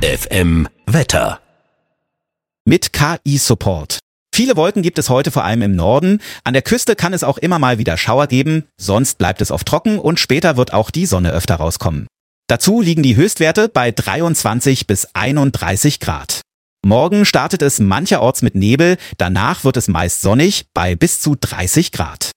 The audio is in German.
Detektor FM Wetter. Mit KI-Support. Viele Wolken gibt es heute vor allem im Norden. An der Küste kann es auch immer mal wieder Schauer geben, sonst bleibt es oft trocken und später wird auch die Sonne öfter rauskommen. Dazu liegen die Höchstwerte bei 23 bis 31 Grad. Morgen startet es mancherorts mit Nebel, danach wird es meist sonnig bei bis zu 30 Grad.